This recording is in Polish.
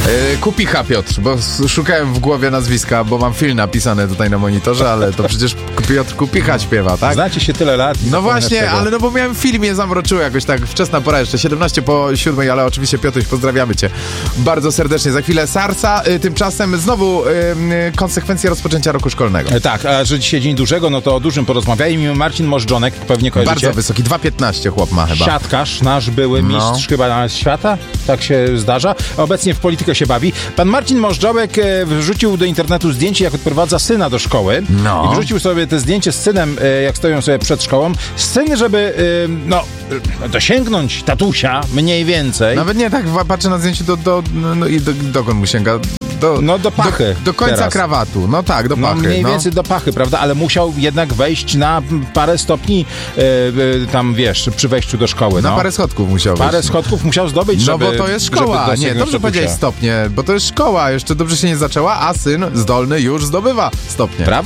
Kupicha Piotr, bo szukałem w głowie nazwiska, bo mam film napisany tutaj na monitorze, ale to przecież Piotr Kupicha śpiewa, tak? Znacie się tyle lat. No właśnie, tego. Ale no bo miałem film, mnie zamroczyło jakoś tak, wczesna pora jeszcze, 17:07, ale oczywiście Piotruś, pozdrawiamy cię bardzo serdecznie. Za chwilę Sarsa, tymczasem znowu konsekwencje rozpoczęcia roku szkolnego. Tak, a że dzisiaj dzień dużego, no to o dużym porozmawiajmy. Marcin Możdżonek, pewnie kojarzycie. Bardzo wysoki, 2,15 chłop ma chyba. Siatkarz, nasz były mistrz chyba świata, tak się zdarza. Obecnie w politykę się bawi. Pan Marcin Możdżonek wrzucił do internetu zdjęcie, jak odprowadza syna do szkoły. I wrzucił sobie te zdjęcie z synem, jak stoją sobie przed szkołą. Syn, żeby dosięgnąć tatusia mniej więcej. Nawet nie tak, patrzę na zdjęcie dokąd mu sięga. Do pachy. Do końca teraz. Krawatu. No tak, do pachy. Mniej więcej do pachy, prawda? Ale musiał jednak wejść na parę stopni tam, wiesz, przy wejściu do szkoły. Na parę schodków musiał wejść. Parę schodków musiał zdobyć, żeby... No bo to jest szkoła. Nie, dobrze powiedziałeś stopnie, bo to jest szkoła. Jeszcze dobrze się nie zaczęła, a syn zdolny już zdobywa stopnie. Brawo.